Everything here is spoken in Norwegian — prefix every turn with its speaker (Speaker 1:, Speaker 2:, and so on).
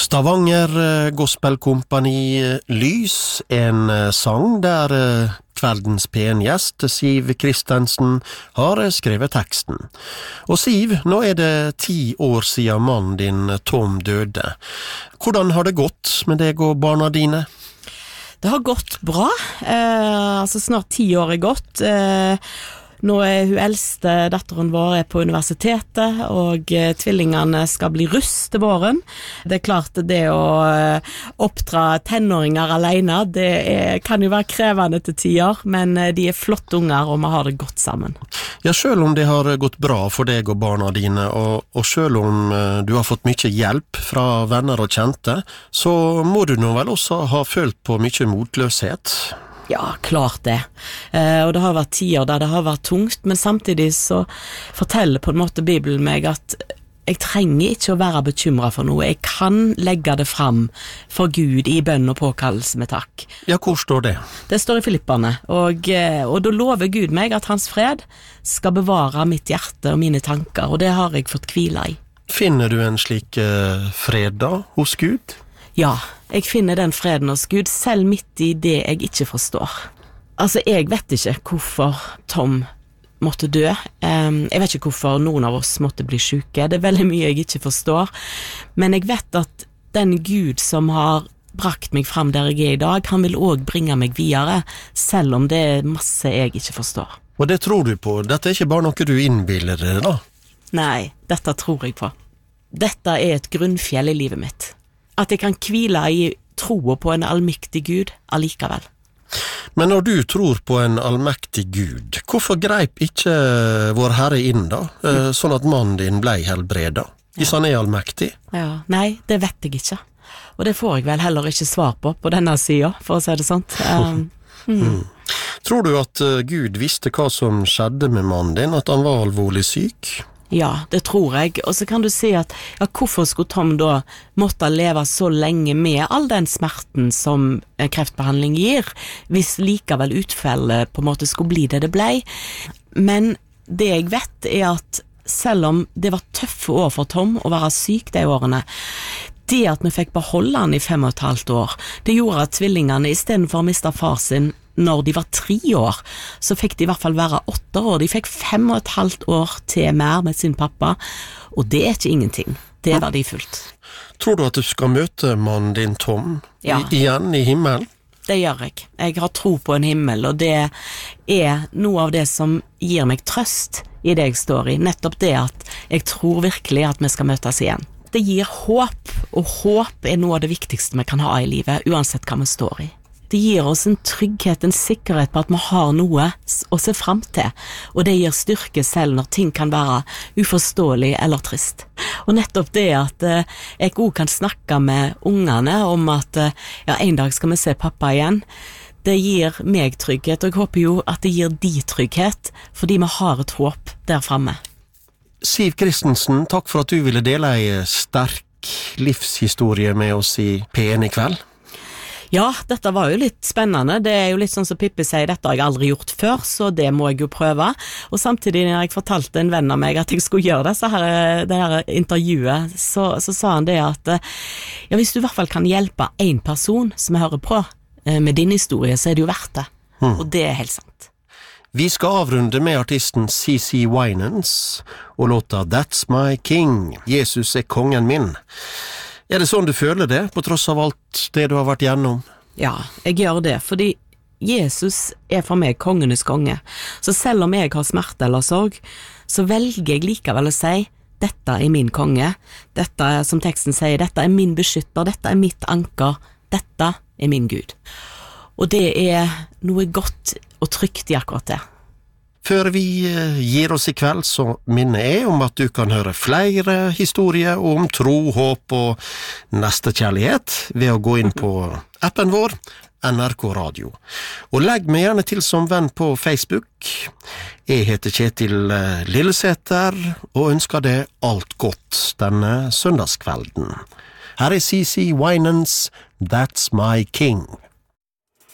Speaker 1: Stavanger Gospelkompani Lys, en sang der kveldens PN-gjest Siv Kristensen har skrevet teksten. Og Siv, nå det 10 år siden mannen din Tom døde. Hvordan har det gått med deg og barna dine?
Speaker 2: Det har gått bra, snart 10 år gått. Nå hun eldste datteren vår på universitetet, og tvillingene skal bli russ til våren. Det klart det å oppdra tenåringer alene, det kan jo være krevende til tider, men de flotte unger, og vi har det godt sammen.
Speaker 1: Ja, selv om det har gått bra for deg og barna dine, og selv om du har fått mye hjelp fra venner og kjente, så må du nå vel også ha følt på mye motløshet?
Speaker 2: Ja, klart det. Og det har vært tider der det har vært tungt, men samtidig så forteller på en måte Bibelen meg at jeg trenger ikke å være bekymret for noe. Jeg kan legge det fram for Gud i bønn og påkallelse med takk.
Speaker 1: Ja, hvor står det?
Speaker 2: Det står i Filipperne, og da lover Gud meg at hans fred skal bevare mitt hjerte og mine tanker, og det har jeg fått hvile i.
Speaker 1: Finner du en slik fred da hos Gud?
Speaker 2: Ja, jeg finner den freden hos Gud, selv midt i det jeg ikke forstår. Altså, jeg vet ikke hvorfor Tom måtte dø. Jeg vet ikke hvorfor noen av oss måtte bli syke. Det veldig mye jeg ikke forstår. Men jeg vet at den Gud som har brakt meg frem der jeg i dag, han vil også bringe meg videre, selv om det masse jeg ikke forstår.
Speaker 1: Og det tror du på? Dette ikke bare noe du innbiller deg da?
Speaker 2: Nei, dette tror jeg på. Dette et grunnfjell i livet mitt. At jeg kan hvile i troa på en allmektig Gud allikevel.
Speaker 1: Men når du tror på en allmektig Gud, hvorfor greip ikke vår Herre inn da, sånn at mannen din ble helbredet, hvis han allmektig?
Speaker 2: Ja, nei, det vet jeg ikke. Og det får jeg vel heller ikke svar på denne siden, for å si det sånt.
Speaker 1: Tror du at Gud visste hva som skjedde med mannen din, at han var alvorlig syk?
Speaker 2: Ja, det tror jeg. Og så kan du si at hvorfor skulle Tom da måtte leve så lenge med all den smerten som kreftbehandling gir, hvis likevel utfallet på en måte skulle bli det ble. Men det jeg vet at selv om det var tøffe år for Tom å være syk de årene, det at vi fikk beholde han i 5,5 år, det gjorde at tvillingene i stedet for å miste far sin når de var 3 år, så fikk de i hvert fall være 8 år. De fikk 5,5 år til mer med sin pappa, og det ikke ingenting. Det var verdifullt.
Speaker 1: Tror du at du skal møte mannen din Tom igjen i himmelen?
Speaker 2: Det gjør jeg. Jeg har tro på en himmel, og det noe av det som gir meg trøst i det jeg står i. Nettopp det at jeg tror virkelig at vi skal møtes igjen. Det gir håp, og håp noe av det viktigste vi kan ha i livet, uansett hva vi står i. Det gir oss en trygghet, en sikkerhet på at vi har noe å se frem til, og det gir styrke selv når ting kan være uforståelig eller trist. Og nettopp det at jeg også kan snakke med ungene om at en dag skal vi se pappa igjen, det gir meg trygghet, og jeg håper jo at det gir de trygghet, fordi vi har et håp der fremme.
Speaker 1: Siv Kristensen, takk for at du ville dele en sterk livshistorie med oss i PN i kveld.
Speaker 2: Ja, dette var jo litt spennende. Det jo litt sånn som Pippi sier, dette har jeg aldri gjort før, så det må jeg jo prøve. Og samtidig når jeg fortalte en venn av meg at jeg skulle gjøre det her intervjuet, så sa han det at hvis du i hvert fall kan hjelpe en person som jeg hører på med din historie, så det jo verdt det. Og det helt sant.
Speaker 1: Vi skal avrunde med artisten CeCe Winans og låta That's My King, Jesus kongen min. Det sånn du føler det, på tross av alt det du har vært gjennom?
Speaker 2: Ja, jeg gjør det, fordi Jesus for meg kongenes konge. Så selv om jeg har smerte eller sorg, så velger jeg likevel å si, dette min konge, dette som teksten sier, dette min beskytter, dette mitt anker, dette min Gud. Og det noe godt og trygt i akkurat det.
Speaker 1: Før vi gir oss i kveld, så minner jeg om at du kan høre flere historier om tro, håp og nestekjærlighet ved å gå inn på appen vår, NRK Radio. Og legg meg gjerne til som venn på Facebook. Jeg heter Kjetil Lillesæter og ønsker deg alt godt denne søndagskvelden. Her CeCe Winans, That's My King.